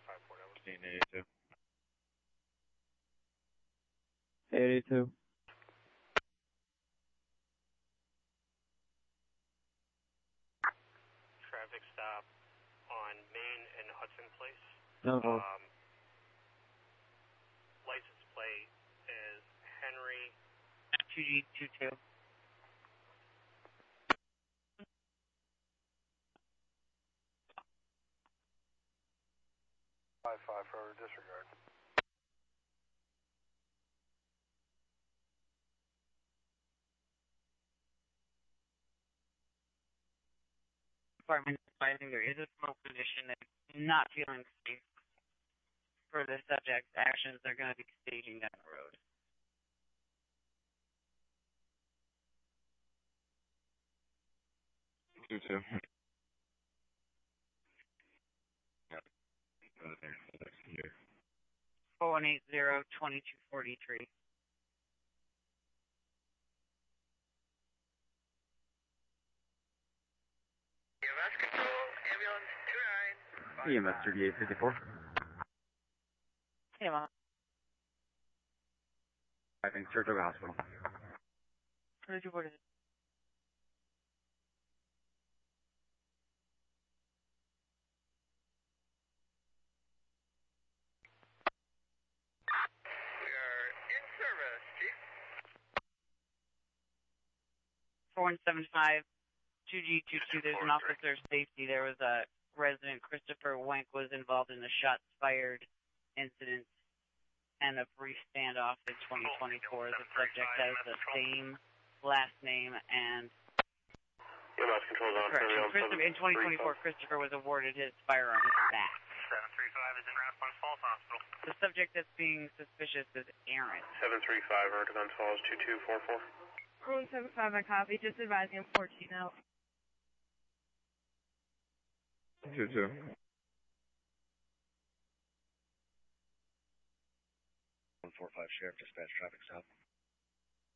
82. 82. Traffic stop on Main and Hudson Place. No. License plate is Henry 2G22. 55 for disregard. Department advising there is a smoke condition and not feeling safe for the subject's actions. They're going to be staging down the road. Two, two. Yep. 4180-2243. EMS control, ambulance 29. EMS 3854. Hey, Mom. I think Saratoga Hospital. What did you order? We are in service, Chief. 4175 2G22. There's an officer of safety. There was a resident, Christopher Wenk, was involved in the shots fired incident and a brief standoff in 2024. The subject has the same last name and EMS control on correction. In 2024, Christopher was awarded his firearm back. 735 is in Rathbones Falls Hospital. The subject that's being suspicious is Aaron. 735 Rathbones Falls 2244. 4175, I copy. Just advising I'm 14 out. 2, 2. 145 Sheriff Dispatch traffic stop.